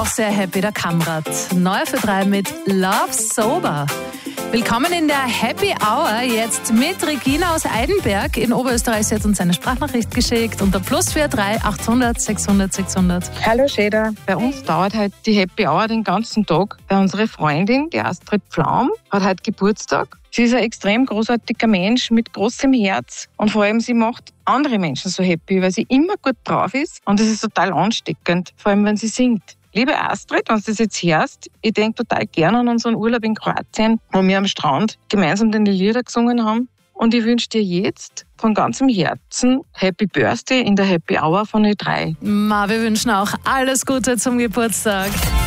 auch sehr happy, der Kamrat. Neu für 3 mit Love Sober. Willkommen in der Happy Hour, jetzt mit Regina aus Eidenberg in Oberösterreich. Sie hat uns eine Sprachnachricht geschickt unter +43 800 600 600. Hallo Schäder, bei uns dauert heute die Happy Hour den ganzen Tag. Bei unserer Freundin, die Astrid Pflaum, hat heute Geburtstag. Sie ist ein extrem großartiger Mensch mit großem Herz und vor allem sie macht andere Menschen so happy, weil sie immer gut drauf ist und das ist total ansteckend, vor allem wenn sie singt. Liebe Astrid, wenn du das jetzt hörst, ich denke total gerne an unseren Urlaub in Kroatien, wo wir am Strand gemeinsam deine Lieder gesungen haben. Und ich wünsche dir jetzt von ganzem Herzen Happy Birthday in der Happy Hour von Ö3. Wir wünschen auch alles Gute zum Geburtstag.